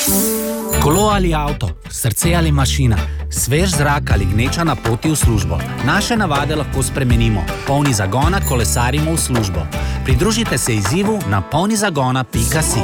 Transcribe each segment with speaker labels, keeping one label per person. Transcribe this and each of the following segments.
Speaker 1: Kolo ali avto, srce ali mašina, svež zrak ali gneča na poti v službo. Naše navade lahko spremenimo. Polni zagona kolesarimo v službo. Pridružite se izzivu na polnizagona.si.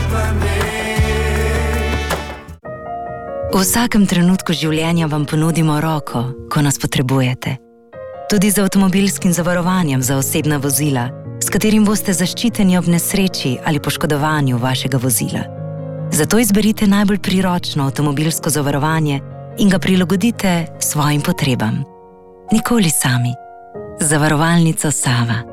Speaker 2: V vsakem trenutku življenja vam ponudimo roko, ko nas potrebujete. Tudi z avtomobilskim zavarovanjem za osebna vozila, s katerim boste zaščiteni ob nesreči ali poškodovanju vašega vozila. Zato izberite najbolj priročno avtomobilsko zavarovanje in ga prilagodite svojim potrebam. Nikoli sami. Zavarovalnica Sava.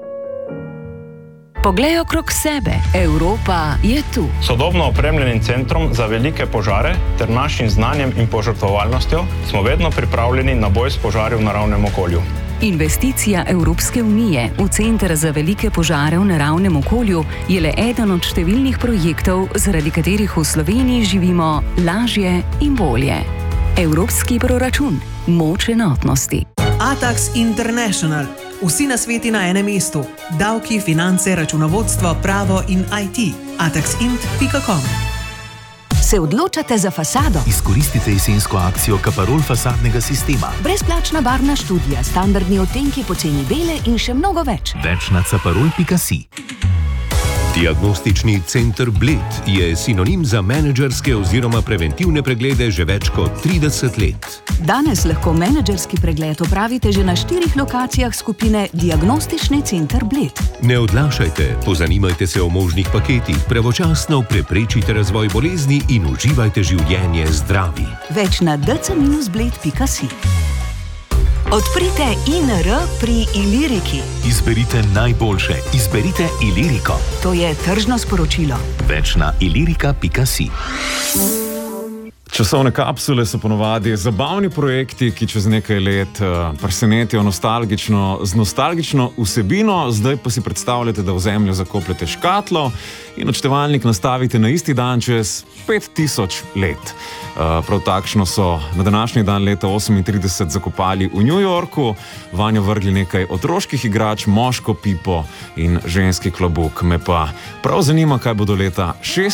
Speaker 3: Poglej okrog sebe, Evropa je tu.
Speaker 4: Sodobno opremljenim centrom za velike požare ter našim znanjem in požrtvovalnostjo smo vedno pripravljeni na boj s požari v naravnem okolju.
Speaker 3: Investicija Evropske unije v Center za velike požare v naravnem okolju je le eden od številnih projektov, zaradi katerih v Sloveniji živimo lažje in bolje. Evropski proračun. Moč enotnosti.
Speaker 5: Atax International. Vsi nasveti na enem mestu. Davki, finance, računovodstvo, pravo in IT. ataxint.com.
Speaker 6: Se odločate za fasado?
Speaker 7: Izkoristite jesensko akcijo Kaparol fasadnega sistema.
Speaker 6: Brezplačna barvna študija, standardni odtenki poceni bele in še mnogo več.
Speaker 7: Več na caparol.si. Diagnostični center Bled je sinonim za menedžerske oziroma preventivne preglede že več kot 30 let.
Speaker 6: Danes lahko menedžerski pregled opravite že na 4 lokacijah skupine Diagnostični center Bled.
Speaker 7: Ne odlašajte, pozanimajte se o možnih paketih, pravočasno preprečite razvoj bolezni in uživajte življenje zdravi.
Speaker 6: Več na dc-bled.si. Odprite INR pri Iliriki.
Speaker 7: Izberite najboljše. Izberite Iliriko.
Speaker 6: To je tržno sporočilo.
Speaker 7: Več na ilirika.si.
Speaker 8: Časovne kapsule so ponovadi zabavni projekti, ki čez nekaj let presenetijo z nostalgično vsebino, zdaj pa si predstavljate, da v zemljo zakopljete škatlo in odštevalnik nastavite na isti dan čez 5000 let. Prav takšno so na današnji dan leta 38 zakopali v New Yorku, vanjo vrgli nekaj otroških igrač, moško pipo in ženski klobuk. Me pa prav zanima, kaj bodo leta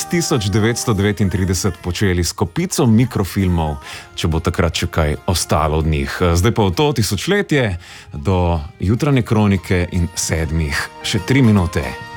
Speaker 8: 6939 počeli s kopico mikrofilmov, če bo takrat še kaj ostalo od njih. Zdaj pa v to tisočletje do jutranje kronike in 7, še 3 minute.